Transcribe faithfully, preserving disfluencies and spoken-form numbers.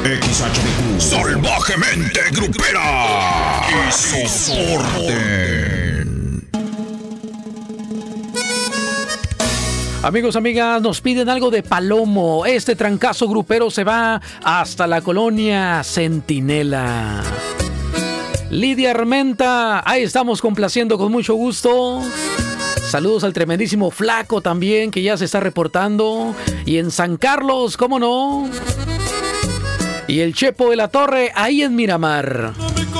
X H D Q. Salvajemente grupera. Y soporten. Amigos, amigas, nos piden algo de Palomo. Este trancazo grupero se va hasta la colonia Centinela. Lidia Armenta, ahí estamos complaciendo con mucho gusto. Saludos al tremendísimo Flaco también, que ya se está reportando. Y en San Carlos, ¿cómo no? Y el Chepo de la Torre, ahí en Miramar.